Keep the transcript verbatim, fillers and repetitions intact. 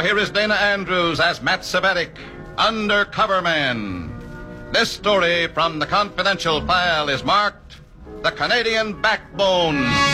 here is Dana Andrews as Matt Sabetic, Undercover Man. This story from the confidential file is marked The Canadian Backbone.